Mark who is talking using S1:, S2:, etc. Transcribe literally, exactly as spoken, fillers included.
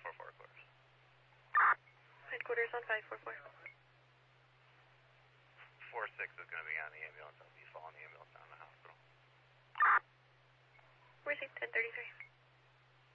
S1: four four, quarters.
S2: Headquarters on five four four.
S1: four six is going to be on the ambulance. I'll be following the ambulance down to the hospital.
S2: Four six ten thirty three.